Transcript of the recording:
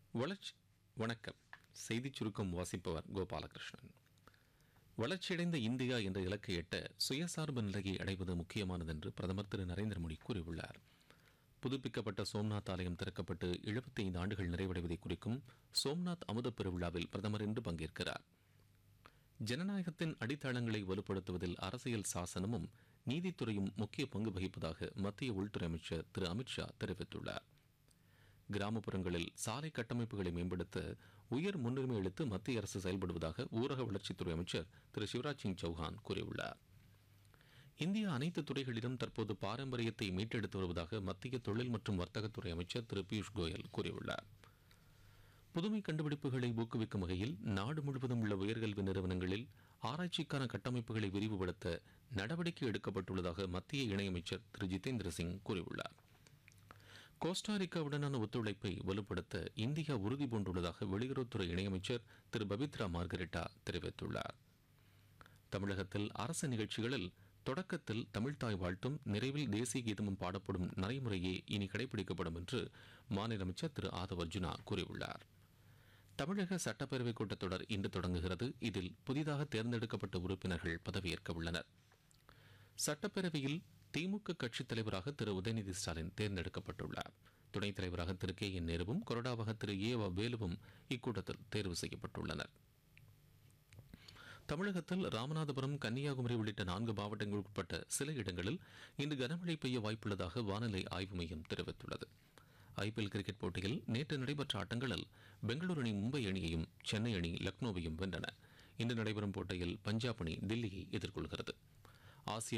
வளர்ச்சி வணக்கம். செய்திச் சுருக்கம் வாசிப்பவர் கோபாலகிருஷ்ணன். வளர்ச்சியடைந்த இந்தியா என்ற இலக்கை எட்ட சுயசார்பு நிலையை அடைவது முக்கியமானது என்று பிரதமர் திரு நரேந்திர மோடி கூறியுள்ளார். புதுப்பிக்கப்பட்ட சோம்நாத் ஆலயம் திறக்கப்பட்டு 75 ஆண்டுகள் நிறைவடைவதை குறிக்கும் சோம்நாத் அமுத பெருவிழாவில் பிரதமர் இன்று பங்கேற்கிறார். ஜனநாயகத்தின் அடித்தளங்களை வலுப்படுத்துவதில் அரசியல் சாசனமும் நீதித்துறையும் முக்கிய பங்கு வகிப்பதாக மத்திய உள்துறை அமைச்சர் திரு அமித்ஷா தெரிவித்துள்ளார். கிராமப்புறங்களில் சாலை கட்டமைப்புகளை மேம்படுத்த உயர் முன்னுரிமை அளித்து மத்திய அரசு செயல்படுவதாக ஊரக வளர்ச்சித்துறை அமைச்சர் திரு சிவராஜ் சிங் சௌஹான் கூறியுள்ளார். இந்தியா அனைத்து துறைகளிலும் தற்போது பாரம்பரியத்தை மீட்டெடுத்து வருவதாக மத்திய தொழில் மற்றும் வர்த்தகத்துறை அமைச்சர் திரு பியூஷ் கோயல் கூறியுள்ளார். புதுமை கண்டுபிடிப்புகளை ஊக்குவிக்கும் வகையில் நாடு முழுவதும் உள்ள உயர்கல்வி நிறுவனங்களில் ஆராய்ச்சிக்கான கட்டமைப்புகளை விரிவுபடுத்த நடவடிக்கை எடுக்கப்பட்டுள்ளதாக மத்திய இணையமைச்சர் திரு ஜிதேந்திர சிங் கூறியுள்ளார். கோஸ்டாரிக்காவுடனான ஒத்துழைப்பை வலுப்படுத்த இந்தியா உறுதி பூண்டுள்ளதாக வெளியுறவுத்துறை இணையமைச்சர் திரு பபித்ரா மார்கரெட்டா தெரிவித்துள்ளார். தமிழகத்தில் அரசு நிகழ்ச்சிகளில் தொடக்கத்தில் தமிழ்தாய் வாழ்த்தும் நிறைவில் தேசிய கீதமும் பாடப்படும் நடைமுறையே இனி கடைபிடிக்கப்படும் என்று மாநில அமைச்சர் திரு ஆதவ் அர்ஜுனா கூறியுள்ளார். தமிழக சட்டப்பேரவைக் கூட்டத்தொடர் இன்று தொடங்குகிறது. இதில் புதிதாக தேர்ந்தெடுக்கப்பட்ட உறுப்பினர்கள் பதவியேற்க உள்ளனர். சட்டப்பேரவையில் திமுக கட்சித் தலைவராக திரு உதயநிதி ஸ்டாலின் தேர்ந்தெடுக்கப்பட்டுள்ளார். துணைத் தலைவராக திரு கே என் நேருவும் கொறடாவாக திரு ஏ வ வேலுவும் இக்கூட்டத்தில் தேர்வு செய்யப்பட்டுள்ளனர். தமிழகத்தில் ராமநாதபுரம், கன்னியாகுமரி உள்ளிட்ட 4 மாவட்டங்களுக்கு உட்பட்ட சில இடங்களில் இன்று கனமழை பெய்ய வாய்ப்புள்ளதாக வானிலை ஆய்வு மையம் தெரிவித்துள்ளது. ஐபிஎல் கிரிக்கெட் போட்டியில் நேற்று நடைபெற்ற ஆட்டங்களில் பெங்களூரு அணி மும்பை அணியையும், சென்னை அணி லக்னோவையும் வென்றன. இன்று நடைபெறும் போட்டியில் பஞ்சாப் அணி தில்லியை எதிர்கொள்கிறது. ஆசிய